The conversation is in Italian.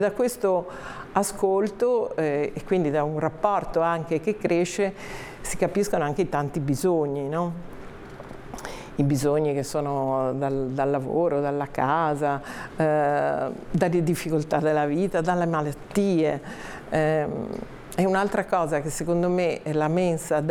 Da questo ascolto e quindi da un rapporto anche che cresce si capiscono anche i tanti bisogni, no? I bisogni che sono dal lavoro, dalla casa, dalle difficoltà della vita, dalle malattie. E un'altra cosa che secondo me la mensa